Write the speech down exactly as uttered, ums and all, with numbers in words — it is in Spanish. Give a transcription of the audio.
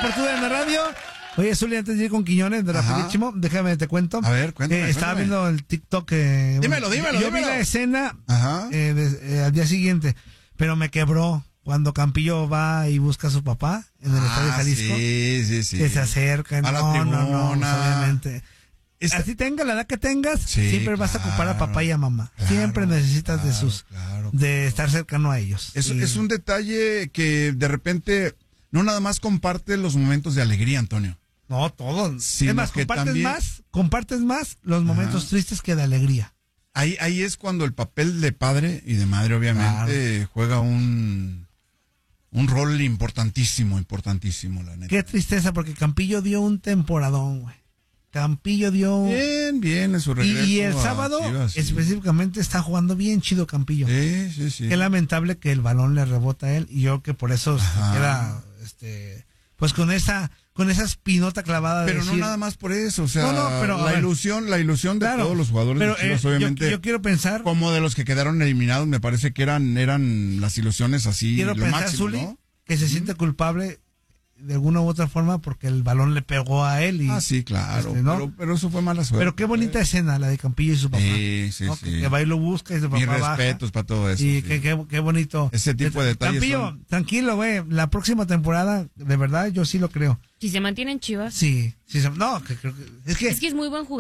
por tu en la radio. Oye, Zuli, antes de ir con Quiñones, de rapidísimo, déjame te cuento. A ver, cuéntame. Eh, estaba cuéntame. viendo el TikTok. Eh, dímelo, bueno, dímelo, Yo dímelo. vi la escena Ajá. eh, de, eh, al día siguiente, pero me quebró cuando Campillo va y busca a su papá en el Ah, Estadio Jalisco. Sí, sí, sí. Que se acercan. A la no, no, no, tribuna. pues, obviamente. Esta- Así tenga la edad que tengas, Sí, siempre vas a ocupar a papá y a mamá. claro, siempre necesitas claro, de sus, claro, de claro. estar cercano a ellos. Es, Y- es un detalle que de repente no nada más comparte los momentos de alegría, Antonio. No, todo. Sino Es más, que compartes también- más, compartes más los momentos Ajá. tristes que de alegría. Ahí, ahí es cuando el papel de padre y de madre obviamente juega un, un rol importantísimo, importantísimo, la neta. Qué tristeza, porque Campillo dio un temporadón, güey. Campillo dio... Bien, bien en su y, regreso. y el a sábado, Chivas, sí. específicamente, está jugando bien chido Campillo. Sí, sí, sí. Qué lamentable que el balón le rebota a él, y yo que por eso se Ajá. queda, este, pues con esa, con esa espinota clavada de Pero no decir- nada más por eso, o sea, No, no, pero, a la ver. ilusión, la ilusión de Claro, todos los jugadores pero, de Chivas, eh, yo- obviamente, yo, quiero pensar, como de los que quedaron eliminados, me parece que eran, eran las ilusiones así, quiero lo pensar, máximo, Zuli, ¿no? que se siente culpable de alguna u otra forma porque el balón le pegó a él y, Ah, sí, claro, este, ¿no? pero, pero eso fue mala suerte. Pero qué bonita escena la de Campillo y su papá. Sí, sí, ¿no? sí. Que, que va y lo busca y su papá Mis baja. respetos para todo eso. Y sí. qué, qué, qué bonito. Ese tipo de detalles Campillo, son- tranquilo, güey. La próxima temporada, de verdad, yo sí lo creo. Si se mantienen Chivas. Sí, sí. se- No, que creo que. Es que. Es que es muy buen jugador.